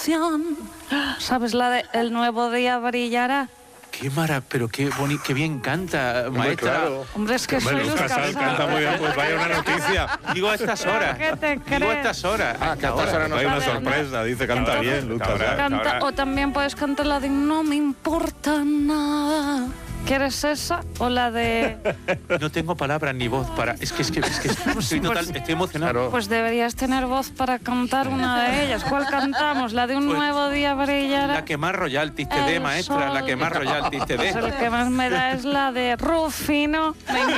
ilusión. ¿Sabes la de El nuevo día brillará? Qué pero qué bien canta, maestra. Claro. Hombre, es que soy Luz Casal. Canta muy bien, pues vaya una noticia. Digo a estas horas. ¿Qué te crees? Digo a estas horas. Que a estas horas Hay una sorpresa, dice, canta bien, Luz Casal. Canta, o también puedes cantar la de No me importa nada. ¿Quieres esa o la de...? No tengo palabras ni voz para... Es que estoy emocionado. Pues deberías tener voz para cantar una de ellas. ¿Cuál cantamos? ¿La de Un nuevo día brillará? La que más royalties te dé, maestra. La que más royalties te dé. Pues el que más me da es la de Rufino.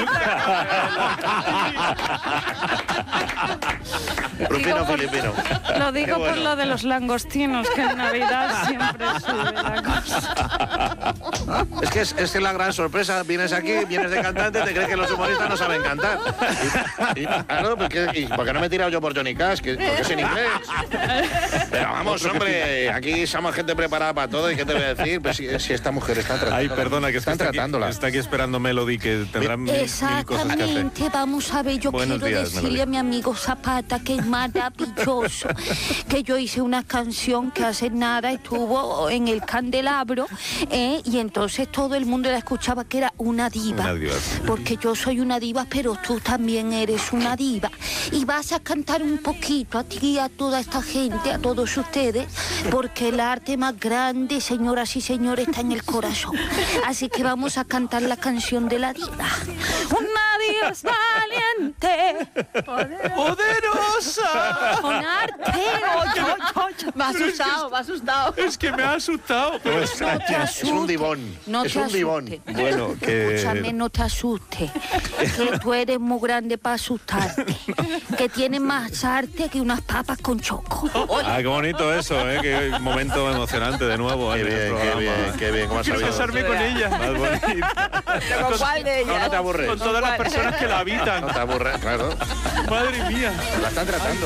Rufino filipino. Lo digo por lo de los langostinos, que en Navidad siempre sube la cosa. Es que la gran sorpresa, vienes aquí, vienes de cantante, te crees que los humoristas no saben cantar. Claro, ¿por qué no me he tirado yo por Johnny Cash? Porque es en inglés. Pero vamos, hombre, aquí somos gente preparada para todo, ¿y qué te voy a decir? Pues si esta mujer está tratando. Ay, perdona, que están tratándola. Está aquí esperando Melody, que tendrá mil cosas que hacer. Exactamente, vamos a ver, yo Buenos quiero días, decirle Melody. a mi amigo Zapata que es maravilloso, que yo hice una canción que hace nada estuvo en el Candelabro, y entonces todo el mundo la escuchaba, que era una diva. Una diva, sí. Porque yo soy una diva, pero tú también eres una diva. Y vas a cantar un poquito a ti y a toda esta gente, a todos ustedes, porque el arte más grande, señoras y señores, está en el corazón. Así que vamos a cantar la canción de la diva. Una diva es valiente, ¡Poderosa! con arte. Me ha asustado. Es que me ha asustado. No te Es un asustes. divón. No Es te un divón. asustes. Bueno, que... Escúchame, no te asustes, que tú eres muy grande para asustarte, que tienes más arte que unas papas con choco. Ah, qué bonito eso, qué momento emocionante de nuevo. Qué en el bien, programa. qué bien, ¿cómo has Quiero sabido? casarme con ella. Más bonito. ¿Con cuál de ellas? No te aburres. Con todas las personas que la habitan. No te aburres, claro. Madre mía. La están tratando.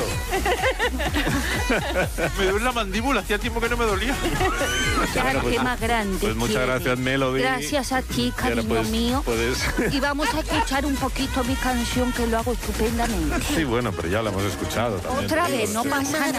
Me duele la mandíbula. Hacía tiempo que no me dolía. Qué arte más grande. Pues muchas tienes. gracias, Melody. Gracias a ti, Y ahora, cariño pues, mío. puedes... Y vamos a escuchar un poquito mi canción, que lo hago estupendamente. Sí, bueno, pero ya la hemos escuchado también. Otra vez, no pasa nada.